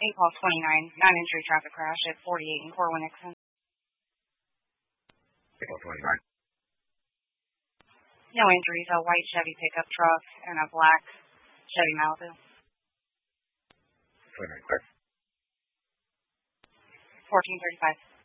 Call 29, non-injury traffic crash at 48 and Corwin Nixon. 29. No injuries, a white Chevy pickup truck and a black Chevy Malibu. 29, clear. 1435.